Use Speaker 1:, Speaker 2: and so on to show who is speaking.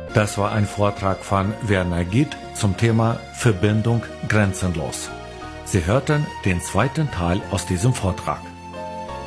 Speaker 1: Das war ein Vortrag von Werner Gied zum Thema Verbindung grenzenlos. Sie hörten den zweiten Teil aus diesem Vortrag.